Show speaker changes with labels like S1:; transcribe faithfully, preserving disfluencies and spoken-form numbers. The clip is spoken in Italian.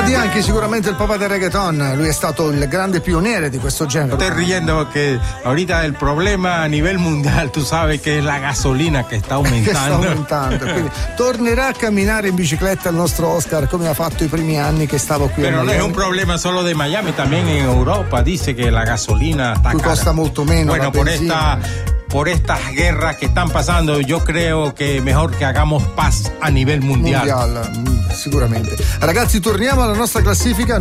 S1: Daddy Yankee, sicuramente il papà del reggaeton, lui è stato il grande pioniere di questo genere.
S2: Estoy riendo que ahorita el problema a nivel mundial, tú sabes que es la gasolina que está aumentando.
S1: Che sta aumentando. Quindi tornerà a camminare in bicicletta il nostro Oscar come ha fatto i primi anni che stavo qui.
S2: Pero no es un problema solo de Miami, también en Europa dice que la gasolina está
S1: Qui
S2: cara.
S1: costa molto meno.
S2: Bueno,
S1: la
S2: por
S1: benzina.
S2: esta por estas guerras que están pasando, yo creo que mejor que hagamos paz a nivel mundial.
S1: Mondial, mm, sicuramente. Ragazzi, torniamo alla nostra classifica.